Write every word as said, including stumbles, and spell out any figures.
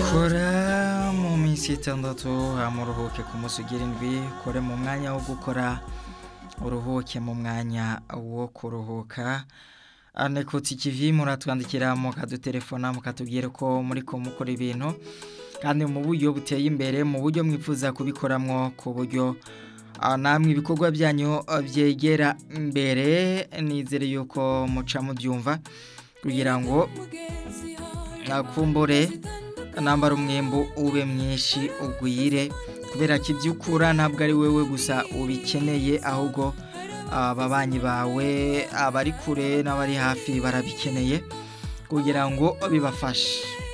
kora mu minsi itandatu muruhuke ku munsi ugira indwi kore mu mwanya wo gukora uruhuke mu mwanya wo kuruhuka anekutse ikivi muratwandikira mukadutelefona mukatubwira ko muri ko mukora ibintu kandi mu buryo buteye imbere mu buryo mwifuza kubikoramwo ku buryo namwe ibikorwa byanyu byegera imbere nizere yuko muca mu byumva kugira ngo nakumbure nambara umwembo ube mwinshi ugwire kubera ko ibyo ukura ntabwo ari wewe gusa ubikeneye ahubwo ababanyi bawe abari kure n'abari hafi barabikeneye kugira ngo bibafashe